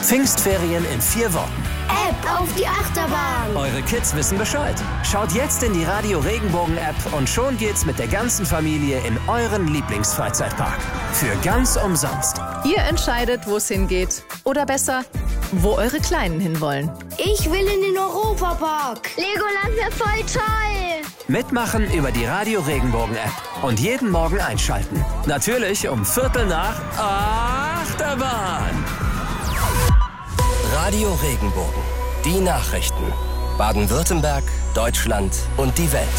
Pfingstferien in 4 Worten. App auf die Achterbahn. Eure Kids wissen Bescheid. Schaut jetzt in die Radio Regenbogen App und schon geht's mit der ganzen Familie in euren Lieblingsfreizeitpark. Für ganz umsonst. Ihr entscheidet, wo es hingeht. Oder besser, wo eure Kleinen hinwollen. Ich will in den Europapark. Legoland wäre voll toll. Mitmachen über die Radio Regenbogen App und jeden Morgen einschalten. Natürlich um 7:15 Achterbahn. Radio Regenbogen. Die Nachrichten. Baden-Württemberg, Deutschland und die Welt.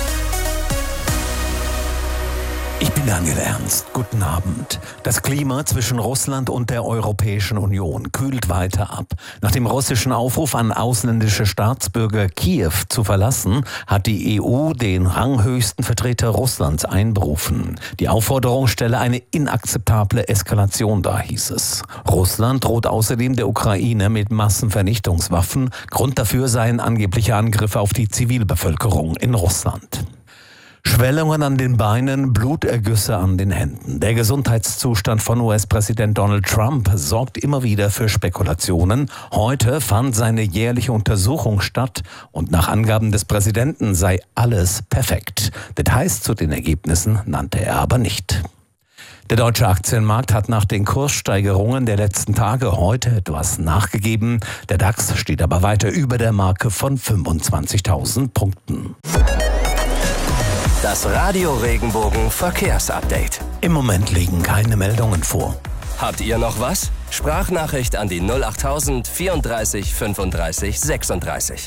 Ich bin Daniel Ernst. Guten Abend. Das Klima zwischen Russland und der Europäischen Union kühlt weiter ab. Nach dem russischen Aufruf an ausländische Staatsbürger, Kiew zu verlassen, hat die EU den ranghöchsten Vertreter Russlands einberufen. Die Aufforderung stelle eine inakzeptable Eskalation dar, hieß es. Russland droht außerdem der Ukraine mit Massenvernichtungswaffen. Grund dafür seien angebliche Angriffe auf die Zivilbevölkerung in Russland. Schwellungen an den Beinen, Blutergüsse an den Händen. Der Gesundheitszustand von US-Präsident Donald Trump sorgt immer wieder für Spekulationen. Heute fand seine jährliche Untersuchung statt und nach Angaben des Präsidenten sei alles perfekt. Details zu den Ergebnissen nannte er aber nicht. Der deutsche Aktienmarkt hat nach den Kurssteigerungen der letzten Tage heute etwas nachgegeben. Der DAX steht aber weiter über der Marke von 25.000 Punkten. Das Radio Regenbogen Verkehrsupdate. Im Moment liegen keine Meldungen vor. Habt ihr noch was? Sprachnachricht an die 08000 34 35 36.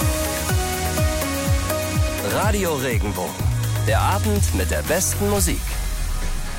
Radio Regenbogen. Der Abend mit der besten Musik.